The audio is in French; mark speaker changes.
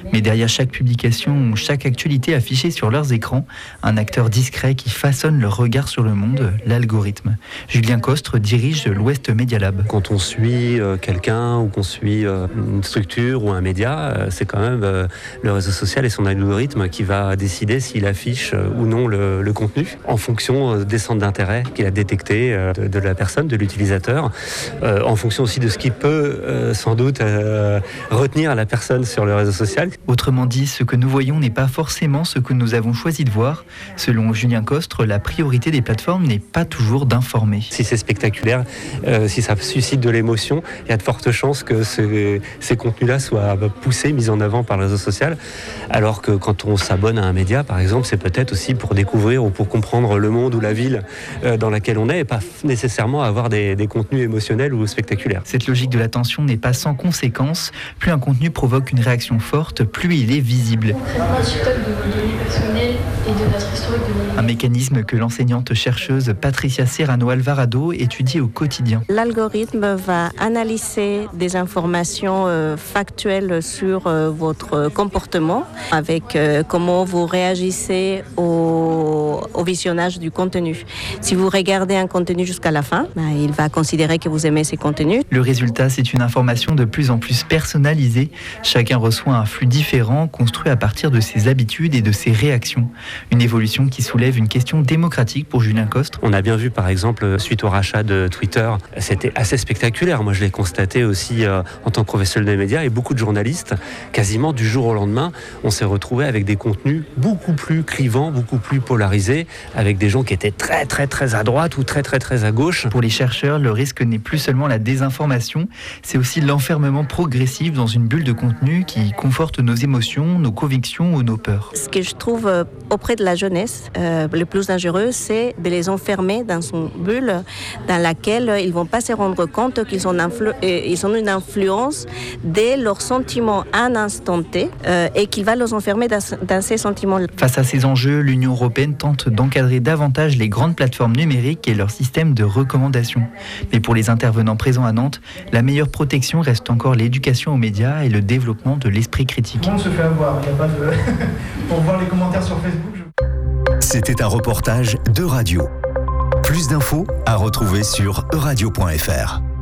Speaker 1: Mais derrière chaque publication ou chaque actualité affichée sur leurs écrans, un acteur discret qui façonne leur regard sur le monde, l'algorithme. Julien Costre dirige l'Ouest Media Lab.
Speaker 2: Quand on suit quelqu'un ou qu'on suit une structure ou un média, c'est quand même le réseau social et son algorithme qui va décider s'il affiche ou non le contenu en fonction des centres d'intérêt qu'il a détectés de la personne, de l'utilisateur, en fonction aussi de ce qui peut sans doute retenir la personne sur le réseau social.
Speaker 1: Autrement dit, ce que nous voyons n'est pas forcément ce que nous avons choisi de voir. Selon Julien Costre, la priorité des plateformes n'est pas toujours d'informer.
Speaker 2: Si c'est spectaculaire, si ça suscite de l'émotion, il y a de fortes chances que ces contenus-là soient poussés, mis en avant par le réseau social. Alors que quand on s'abonne à un média, par exemple, c'est peut-être aussi pour découvrir ou pour comprendre le monde ou la ville dans laquelle on est et pas nécessairement avoir des contenus émotionnels ou spectaculaires.
Speaker 1: Cette logique de l'attention n'est pas sans conséquence. Plus un contenu provoque une réaction forte, plus il est visible. Un mécanisme que l'enseignante-chercheuse Patricia Serrano Alvarado étudie au quotidien.
Speaker 3: L'algorithme va analyser des informations factuelles sur votre comportement, avec comment vous réagissez au visionnage du contenu. Si vous regardez un contenu jusqu'à la fin, il va considérer que vous aimez ces contenus.
Speaker 1: Le résultat, c'est une information de plus en plus personnalisée. Chacun reçoit un flux différent, construit à partir de ses habitudes et de ses réactions. Une évolution qui soulève une question démocratique pour Julien Costre.
Speaker 2: On a bien vu, par exemple, suite au rachat de Twitter, c'était assez spectaculaire. Moi, je l'ai constaté aussi en tant que professionnel des médias et beaucoup de journalistes, quasiment du jour au lendemain, on s'est retrouvé avec des contenus beaucoup plus clivants, beaucoup plus polarisés, avec des gens qui étaient très, très, très à droite ou très, très, très à gauche.
Speaker 1: Pour les chercheurs, le risque n'est plus seulement la désinformation, c'est aussi l'enfermement progressif dans une bulle de contenu qui conforte nos émotions, nos convictions ou nos peurs.
Speaker 3: Ce que je trouve auprès de la jeunesse, le plus dangereux, c'est de les enfermer dans une bulle dans laquelle ils ne vont pas se rendre compte qu'ils ont une influence dès leurs sentiments à un instant T et qu'il va les enfermer dans ces sentiments.
Speaker 1: Face à ces enjeux, l'Union européenne tente d'encadrer davantage les grandes plateformes numériques et leur système de recommandation. Mais pour les intervenants présents à Nantes, la meilleure protection reste encore l'éducation aux médias et le développement de l'esprit critique.
Speaker 4: Tout le monde se fait avoir, il n'y a pas de... Pour voir les commentaires sur Facebook...
Speaker 5: C'était un reportage d'Euradio. Plus d'infos à retrouver sur euradio.fr.